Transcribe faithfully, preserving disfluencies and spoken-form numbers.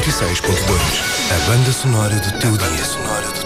cento e seis ponto dois. A banda sonora do teu dia.